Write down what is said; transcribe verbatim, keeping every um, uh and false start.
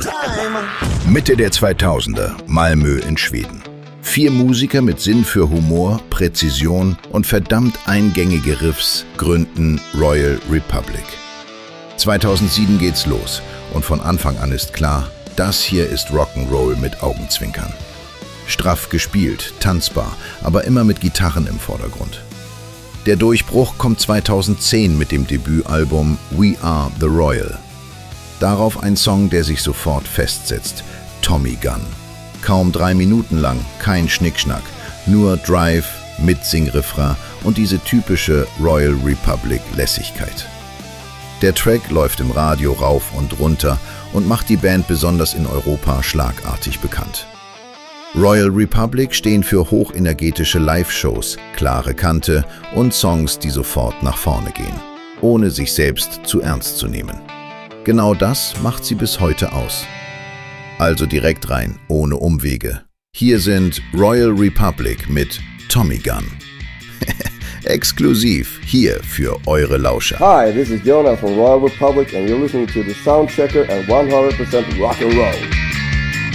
Mitte der zweitausender, Malmö in Schweden. Vier Musiker mit Sinn für Humor, Präzision und verdammt eingängige Riffs gründen Royal Republic. zweitausendsieben geht's los und von Anfang an ist klar, das hier ist Rock'n'Roll mit Augenzwinkern. Straff gespielt, tanzbar, aber immer mit Gitarren im Vordergrund. Der Durchbruch kommt zweitausendzehn mit dem Debütalbum We Are The Royal. Darauf ein Song, der sich sofort festsetzt, Tommy Gun. Kaum drei Minuten lang, kein Schnickschnack, nur Drive, Mitsing-Refrain und diese typische Royal Republic-Lässigkeit. Der Track läuft im Radio rauf und runter und macht die Band besonders in Europa schlagartig bekannt. Royal Republic stehen für hochenergetische Live-Shows, klare Kante und Songs, die sofort nach vorne gehen, ohne sich selbst zu ernst zu nehmen. Genau das macht sie bis heute aus. Also direkt rein, ohne Umwege. Hier sind Royal Republic mit Tommy Gun. Exklusiv hier für eure Lauscher. Hi, this is Jonah from Royal Republic and you're listening to the Soundchecker at one hundred percent Rock and Roll.